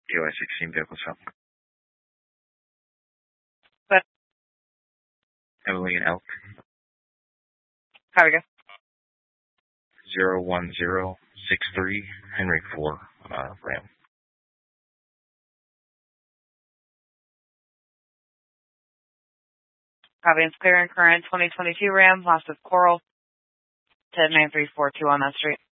DOI 16 vehicle shop. But Emily and Elk. how we go? 01063 Henry 4 Ram. Province clear and current 2022 Ram, loss of Coral, 109,342 on that street.